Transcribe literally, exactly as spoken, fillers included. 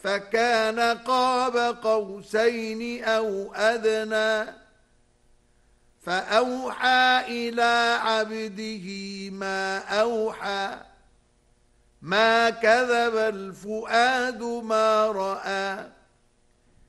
فكان قاب قوسين أو أدنى فأوحى إلى عبده ما أوحى ما كذب الفؤاد ما رأى